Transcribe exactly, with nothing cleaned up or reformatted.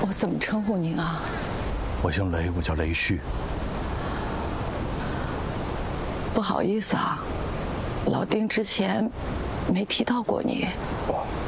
我怎么称呼您啊？ 我姓雷，我叫雷旭。 不好意思啊，老丁之前没提到过你。 哦。